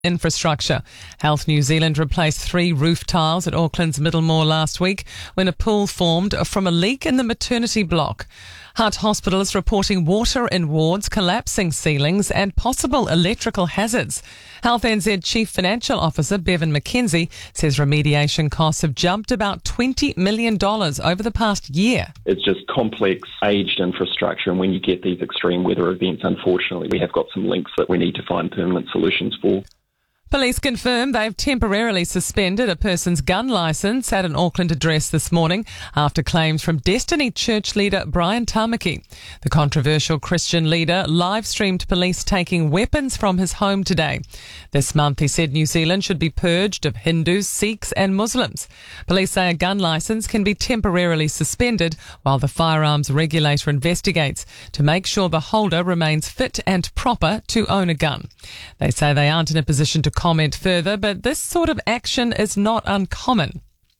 Infrastructure. Health New Zealand replaced 3 roof tiles at Auckland's Middlemore last week when a pool formed from a leak in the maternity block. Hutt Hospital is reporting water in wards, collapsing ceilings and possible electrical hazards. Health NZ Chief Financial Officer Bevan McKenzie says remediation costs have jumped about $20 million over the past year. It's just complex, aged infrastructure, and when you get these extreme weather events, unfortunately, we have got some links that we need to find permanent solutions for. Police confirm they've temporarily suspended a person's gun licence at an Auckland address this morning after claims from Destiny Church leader Brian Tamaki. The controversial Christian leader live-streamed police taking weapons from his home today. This month, he said New Zealand should be purged of Hindus, Sikhs and Muslims. Police say a gun licence can be temporarily suspended while the firearms regulator investigates to make sure the holder remains fit and proper to own a gun. They say they aren't in a position to comment further, but this sort of action is not uncommon.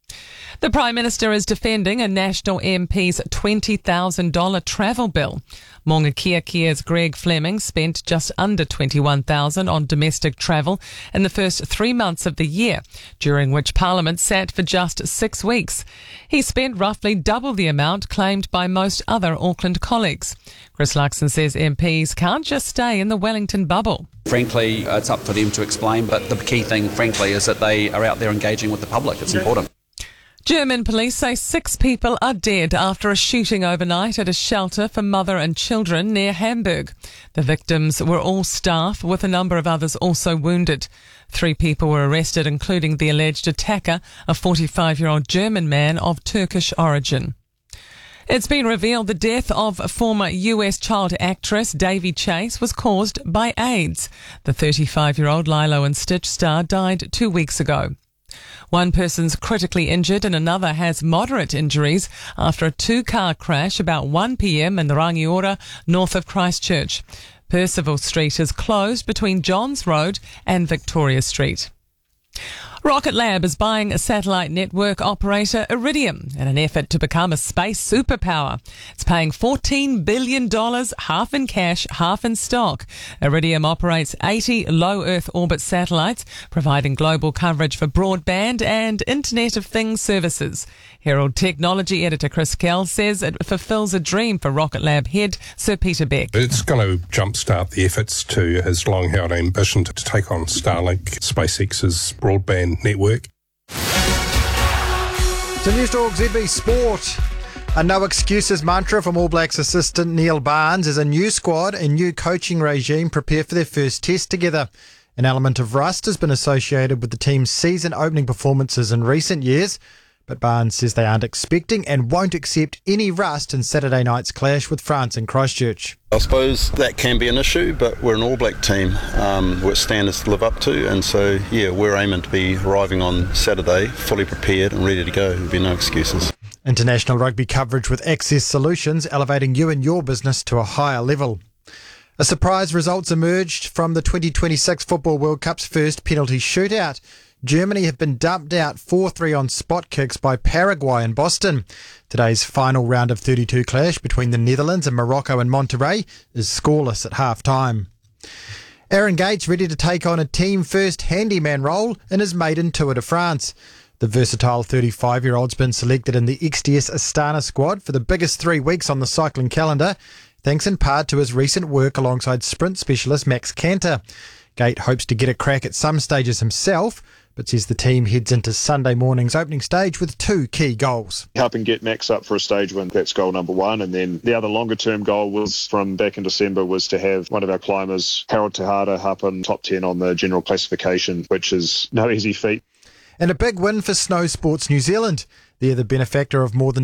The Prime Minister is defending a National MP's $20,000 travel bill. Maunga Kia's Greg Fleming spent just under $21,000 on domestic travel in the first 3 months of the year, during which Parliament sat for just 6 weeks. He spent roughly double the amount claimed by most other Auckland colleagues. Chris Luxon says MPs can't just stay in the Wellington bubble. Frankly, it's up for them to explain, but the key thing, frankly, is that they are out there engaging with the public. It's important. German police say 6 people are dead after a shooting overnight at a shelter for mother and children near Hamburg. The victims were all staff, with a number of others also wounded. 3 people were arrested, including the alleged attacker, a 45-year-old German man of Turkish origin. It's been revealed the death of former US child actress Davy Chase was caused by AIDS. The 35-year-old Lilo and Stitch star died 2 weeks ago. One person's critically injured and another has moderate injuries after a 2-car crash about 1 p.m. in the Rangiora, north of Christchurch. Percival Street is closed between Johns Road and Victoria Street. Rocket Lab is buying a satellite network operator Iridium in an effort to become a space superpower. It's paying $14 billion, half in cash, half in stock. Iridium operates 80 low Earth orbit satellites, providing global coverage for broadband and Internet of Things services. Herald Technology editor Chris Kell says it fulfills a dream for Rocket Lab head Sir Peter Beck. It's going to jumpstart the efforts to his long-held ambition to take on Starlink, SpaceX's broadband network. To News Talk ZB Sport. A no excuses mantra from All Blacks assistant Neil Barnes as a new squad and new coaching regime prepare for their first test together. An element of rust has been associated with the team's season opening performances in recent years, but Barnes says they aren't expecting and won't accept any rust in Saturday night's clash with France in Christchurch. I suppose that can be an issue, but we're an All Black team with standards to live up to, and so we're aiming to be arriving on Saturday fully prepared and ready to go. There'll be no excuses. International rugby coverage with Access Solutions, elevating you and your business to a higher level. A surprise results emerged from the 2026 Football World Cup's first penalty shootout. Germany have been dumped out 4-3 on spot kicks by Paraguay in Boston. Today's final round of 32 clash between the Netherlands and Morocco in Monterrey is scoreless at half-time. Aaron Gates ready to take on a team-first handyman role in his maiden Tour de France. The versatile 35-year-old's been selected in the XDS Astana squad for the biggest 3 weeks on the cycling calendar, thanks in part to his recent work alongside sprint specialist Max Canter. Gate hopes to get a crack at some stages himself, but says the team heads into Sunday morning's opening stage with 2 key goals. Helping get Max up for a stage win, that's goal number 1. And then the other longer term goal was from back in December was to have one of our climbers, Harold Tejada, up in top 10 on the general classification, which is no easy feat. And a big win for Snow Sports New Zealand. They're the benefactor of a more than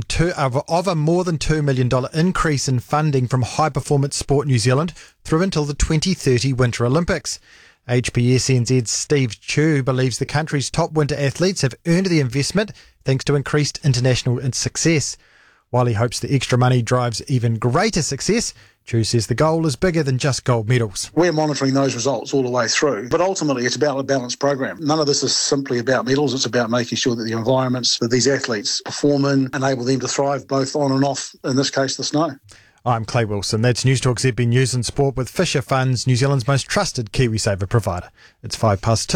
$2 million increase in funding from High Performance Sport New Zealand through until the 2030 Winter Olympics. HPSNZ's Steve Chu believes the country's top winter athletes have earned the investment thanks to increased international success. While he hopes the extra money drives even greater success, Chu says the goal is bigger than just gold medals. We're monitoring those results all the way through, but ultimately it's about a balanced program. None of this is simply about medals, it's about making sure that the environments that these athletes perform in enable them to thrive both on and off, in this case the snow. I'm Clay Wilson. That's News Talk ZB News and Sport with Fisher Funds, New Zealand's most trusted KiwiSaver provider. It's 2:05.